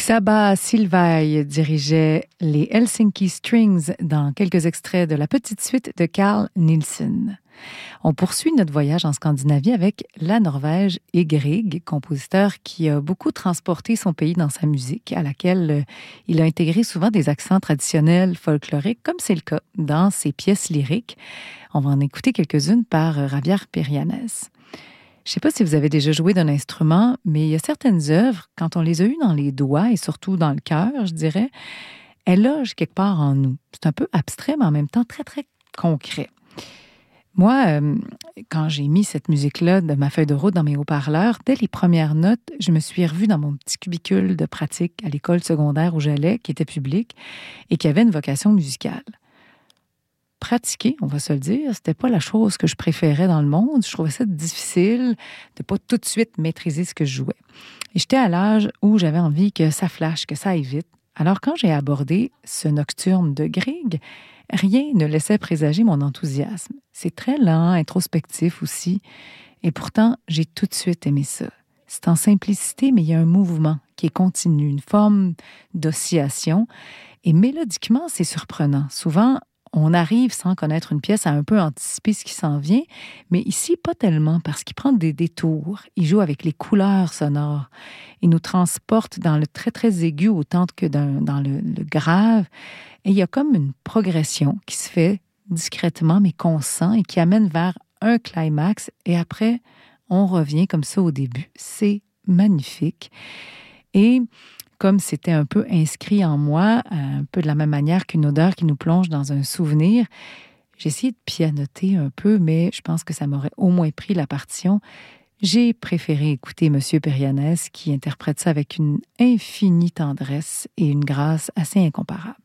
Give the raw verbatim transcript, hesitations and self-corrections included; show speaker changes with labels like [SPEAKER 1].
[SPEAKER 1] Csaba Szilvay dirigeait les Helsinki Strings dans quelques extraits de la petite suite de Carl Nielsen. On poursuit notre voyage en Scandinavie avec la Norvège et Grieg, compositeur qui a beaucoup transporté son pays dans sa musique, à laquelle il a intégré souvent des accents traditionnels folkloriques, comme c'est le cas dans ses pièces lyriques. On va en écouter quelques-unes par Javier Perianes. Je ne sais pas si vous avez déjà joué d'un instrument, mais il y a certaines œuvres, quand on les a eues dans les doigts et surtout dans le cœur, je dirais, elles logent quelque part en nous. C'est un peu abstrait, mais en même temps très, très concret. Moi, euh, quand j'ai mis cette musique-là de ma feuille de route dans mes haut-parleurs, dès les premières notes, je me suis revue dans mon petit cubicule de pratique à l'école secondaire où j'allais, qui était publique et qui avait une vocation musicale. Pratiquer, on va se le dire, c'était pas la chose que je préférais dans le monde. Je trouvais ça difficile de pas tout de suite maîtriser ce que je jouais. Et j'étais à l'âge où j'avais envie que ça flash, que ça aille vite. Alors quand j'ai abordé ce nocturne de Grieg, rien ne laissait présager mon enthousiasme. C'est très lent, introspectif aussi. Et pourtant, j'ai tout de suite aimé ça. C'est en simplicité, mais il y a un mouvement qui est continu, une forme d'oscillation. Et mélodiquement, c'est surprenant. Souvent, on arrive sans connaître une pièce à un peu anticiper ce qui s'en vient, mais ici, pas tellement, parce qu'il prend des détours. Il joue avec les couleurs sonores. Il nous transporte dans le très, très aigu autant que dans, dans le, le grave. Et il y a comme une progression qui se fait discrètement, mais qu'on sent et qui amène vers un climax. Et après, on revient comme ça au début. C'est magnifique. Et comme c'était un peu inscrit en moi, un peu de la même manière qu'une odeur qui nous plonge dans un souvenir, j'ai essayé de pianoter un peu, mais je pense que ça m'aurait au moins pris la partition. J'ai préféré écouter M. Perianes qui interprète ça avec une infinie tendresse et une grâce assez incomparable.